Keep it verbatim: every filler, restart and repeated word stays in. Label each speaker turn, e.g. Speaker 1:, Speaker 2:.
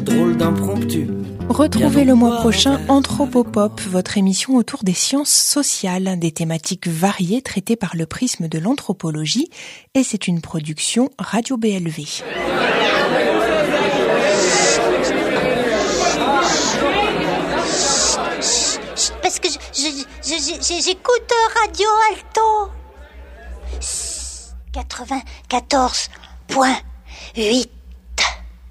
Speaker 1: drôle d'impromptu.
Speaker 2: Retrouvez le mois prochain Anthropopop, votre émission autour des sciences sociales, des thématiques variées traitées par le prisme de l'anthropologie, et c'est une production Radio B L V.
Speaker 3: Parce que je, je, je, je, j'écoute Radio Alto quatre-vingt-quatorze point huit.